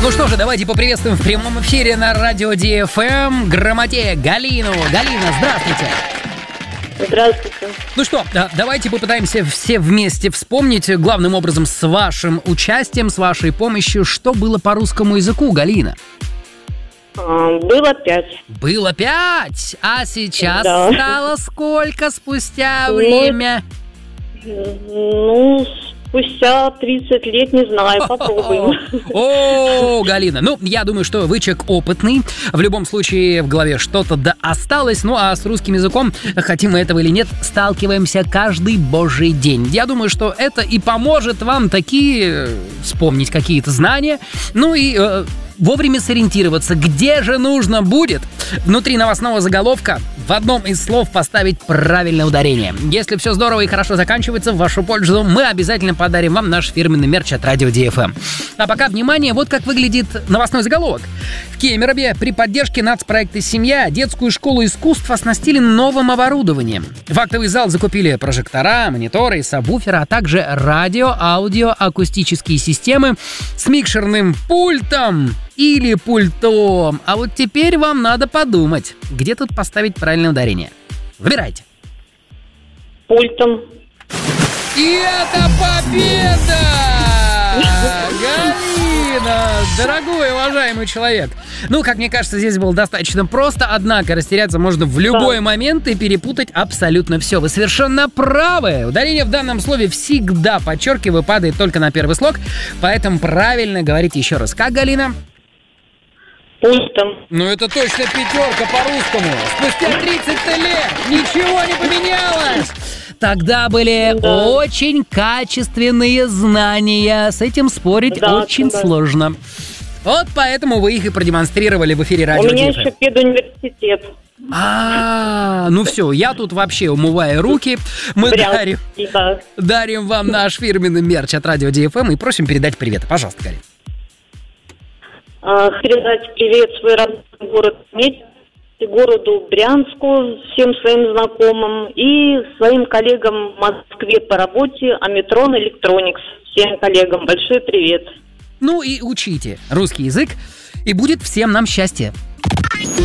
Ну что же, давайте поприветствуем в прямом эфире на радио DFM Грамотея Галину. Галина, здравствуйте. Здравствуйте. Ну что, давайте попытаемся все вместе вспомнить, главным образом с вашим участием, с вашей помощью, что было по русскому языку, Галина. Было 5. Было 5, а сейчас Да. стало сколько спустя время? Спустя 30 лет, не знаю, попробуем. О, Галина, я думаю, что вы человек опытный. В любом случае в голове что-то да осталось. Ну, а с русским языком, хотим мы этого или нет, сталкиваемся каждый божий день. Я думаю, что это и поможет вам вспомнить какие-то знания. Ну и вовремя сориентироваться, где же нужно будет внутри новостного заголовка в одном из слов поставить правильное ударение. Если все здорово и хорошо заканчивается в вашу пользу, мы обязательно подарим вам наш фирменный мерч от радио DFM. А пока, внимание, вот как выглядит новостной заголовок. В Кемерове при поддержке нацпроекта «Семья» детскую школу искусств оснастили новым оборудованием. В актовый зал закупили прожектора, мониторы, сабвуферы, а также радио, аудио, акустические системы с микшерным пультом или пультом. А вот теперь вам надо подумать, где тут поставить правильное ударение. Выбирайте. Пультом. И это победа! Галина, дорогой, уважаемый человек. Как мне кажется, здесь было достаточно просто, однако растеряться можно в любой момент и перепутать абсолютно все. Вы совершенно правы. Ударение в данном слове всегда, подчеркиваю, падает только на первый слог, поэтому правильно говорите еще раз. Как, Галина? Пультом. Это точно 5 по-русскому. Спустя 30 лет ничего не поменялось. Тогда были очень качественные знания. С этим спорить очень сложно. Вот поэтому вы их и продемонстрировали в эфире радио DFM. У меня еще педуниверситет. Все, я тут вообще умываю руки. Мы дарим вам наш фирменный мерч от радио DFM и просим передать привет. Пожалуйста, Галина. Передать привет в свой родной город Медь, городу Брянску, всем своим знакомым и своим коллегам в Москве по работе, Аметрон Электроникс. Всем коллегам большой привет. И учите русский язык, и будет всем нам счастье.